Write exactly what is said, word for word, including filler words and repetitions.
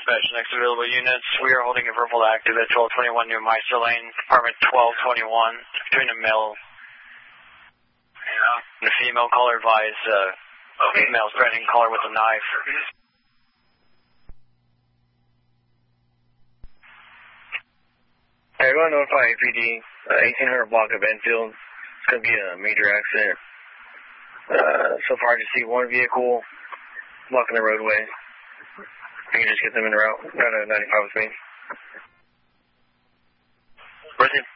Dispatch, next available units. We are holding a verbal active at twelve twenty-one New Meister Lane, apartment twelve twenty-one, between a male and a female. Caller advised, uh, okay. Female threatening caller with a knife. Hey, we're going to notify A P D, uh, eighteen hundred block of Enfield. It's going to be a major accident. Uh, so far I just see one vehicle blocking the roadway. You can just get them in route. Go to ninety-five with me. Where's it?